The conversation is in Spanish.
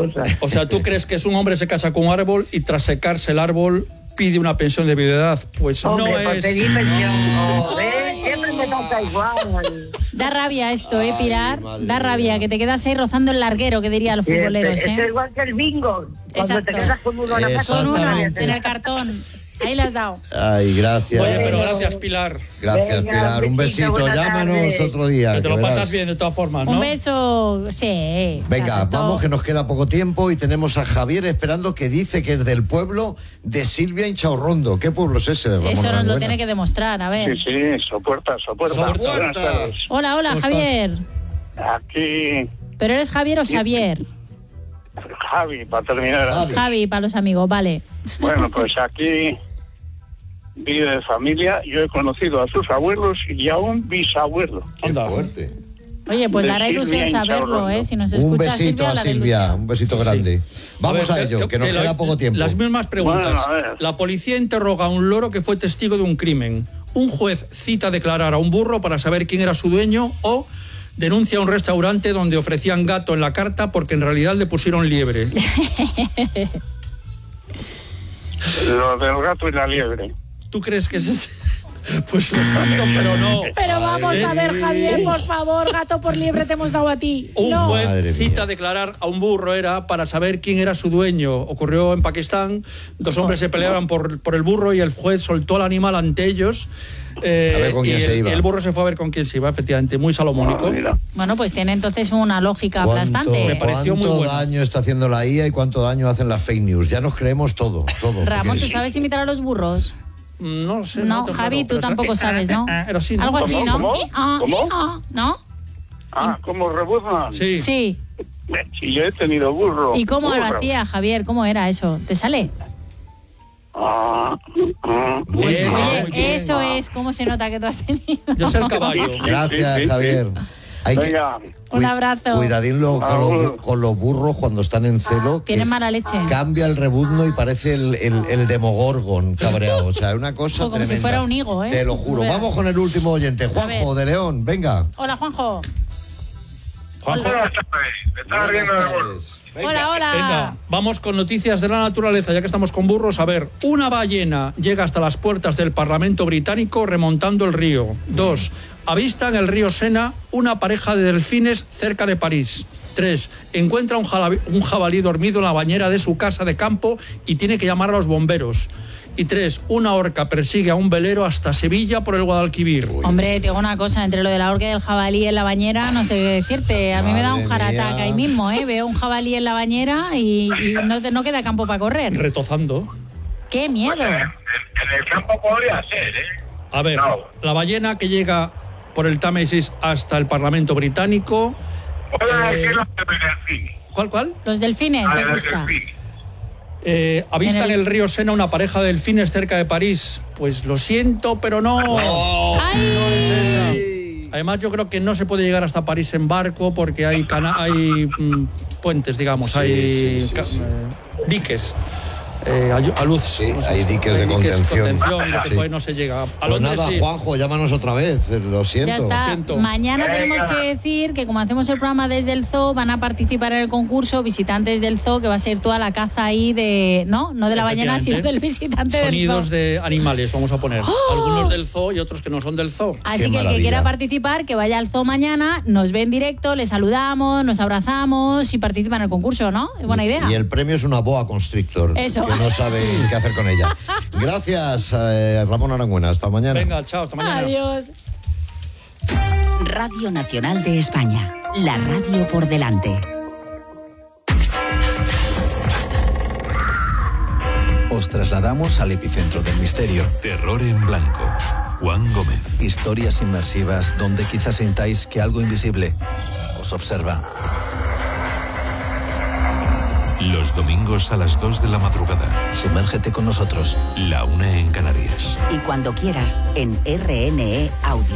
cosas. O sea, ¿tú crees que es un hombre se casa con un árbol y tras secarse el árbol pide una pensión de viudedad? Pues hombre, no pues es... pedí pensión. Siempre me pasa igual. Da rabia esto, Pilar. Da rabia, que te quedas ahí rozando el larguero, que dirían los futboleros, Es igual que el bingo. Cuando Exacto. te quedas con uno en la casa. Con una Exactamente. en el cartón. Ahí le has dado. Ay, gracias. Oye, pero gracias, Pilar. Gracias, Venga, Pilar. Un besito. buenas Llámanos tardes. otro día. Que te lo verás. pasas bien de todas formas, ¿no? Un beso, sí. Venga, Claro, esto- vamos que nos queda poco tiempo y tenemos a Javier esperando, que dice que es del pueblo de Silvia Inchaurrondo. ¿Qué pueblo es ese, Ramón Eso nos lo Aranguena? tiene que demostrar, a ver. Sí, Sopuerta. Sopuerta. Buenas tardes. Hola, ¿Cómo estás? Javier. Aquí ¿Pero eres Javier o Xavier? Javi, para terminar. Javi. Javi, para los amigos, vale. Bueno, pues aquí vive de familia. Yo he conocido a sus abuelos y a un bisabuelo. Qué Anda. fuerte. Oye, pues De dará ilusión Silvia saberlo, Inchaurrondo. Si nos escucha Un besito Silvia, a la Silvia, ilusión. un besito Sí, grande. Vamos a ver, ello, que nos queda poco tiempo. Las mismas preguntas. Bueno, a ver. La policía interroga a un loro que fue testigo de un crimen. Un juez cita a declarar a un burro para saber quién era su dueño, o denuncia a un restaurante donde ofrecían gato en la carta porque en realidad le pusieron liebre. Lo del gato y la liebre. ¿Tú crees que es ese? Pues lo santo, pero no. Pero vamos a ver, Javier, por favor, gato por liebre te hemos dado a ti. Un No. juez Madre cita mía. a declarar a un burro era para saber quién era su dueño. Ocurrió en Pakistán. Dos hombres se peleaban por el burro y el juez soltó al animal ante ellos. A ver con quién se iba. Y el burro se fue a ver con quién se iba, efectivamente. Muy salomónico. Mira. Bueno, pues tiene entonces una lógica aplastante. Me pareció muy ¿Cuánto bueno. daño está haciendo la IA y cuánto daño hacen las fake news? Ya nos creemos todo. Ramón, porque- ¿tú sabes imitar a los burros? No sé. No, te Javi, juro, tú pero tampoco sabes, ¿no? Era así, ¿no? Algo así, ¿Cómo? ¿no? ¿Cómo? ¿Cómo? ¿No? Ah, ¿cómo rebuznan? Sí. Sí. Sí, yo he tenido burro. ¿Y cómo lo Burro. hacía, Javier? ¿Cómo era eso? ¿Te sale? Muy Eso, bien. Oye, muy bien. eso es cómo se nota que tú has tenido. Yo soy el caballo. Gracias, Sí, sí, Javier. Hay que- Venga. Un abrazo. Cuidadín con los burros cuando están en celo. Tienen que mala leche. Cambia el rebuzno y parece el Demogorgon cabreado. O sea, es una cosa Como si tremenda. fuera un higo, ¿eh? Te lo juro. Verás. Vamos con el último oyente. Juanjo ver. de León, venga. Hola, Juanjo. Juanjo. Buenas tardes. Me estaba riendo del burro. Venga. Hola, hola. Venga, vamos con noticias de la naturaleza, ya que estamos con burros. A ver, una ballena llega hasta las puertas del Parlamento británico remontando el río. 2. Avista en el río Sena una pareja de delfines cerca de París. 3. Encuentra un jabalí dormido en la bañera de su casa de campo y tiene que llamar a los bomberos. Y 3. Una orca persigue a un velero hasta Sevilla por el Guadalquivir. Hombre, te digo una cosa, entre lo de la orca y el jabalí en la bañera, no sé qué decirte. A mí me da un Madre jaratac mía. ahí mismo, ¿eh? Veo un jabalí en la bañera y no queda campo para correr. Retozando. ¡Qué miedo! En el campo podría ser, ¿eh? A ver, No. la ballena que llega por el Támesis hasta el Parlamento británico. Hola, decirlo de delfín. ¿Cuál? Los delfines, Ah, ¿te de gusta? delfín. Avista En en el- el río Sena una pareja de delfines cerca de París. Pues lo siento, pero no. ¡Ay! No es esa. Además, yo creo que no se puede llegar hasta París en barco porque hay puentes, digamos, Sí, hay sí, sí. diques. A luz. Sí, hay diques de contención. y lo que Sí. pues no se llega. A Pues Londres nada, sí. Juanjo, llámanos otra vez. Lo Ya siento. está. siento. Mañana tenemos que decir que como hacemos el programa desde el zoo, van a participar en el concurso visitantes del zoo, que va a ser toda la caza ahí de... No de la ballena, sino del visitante Sonidos del zoo. de animales, vamos a poner. Algunos del zoo y otros que no son del zoo. Así Qué que el que maravilla. quiera participar, que vaya al zoo mañana, nos ve en directo, le saludamos, nos abrazamos y participa en el concurso, ¿no? Es buena idea. Y el premio es una boa constrictor. Eso. Que no sabe qué hacer con ella. Gracias, Ramón Aranguena. Hasta mañana. Venga, chao, hasta mañana. Adiós. Radio Nacional de España. La radio por delante. Os trasladamos al epicentro del misterio. Terror en blanco. Juan Gómez. Historias inmersivas donde quizás sintáis que algo invisible os observa. Los domingos a las 2 de la madrugada. Sumérgete con nosotros. La 1 en Canarias. Y cuando quieras, en RNE Audio.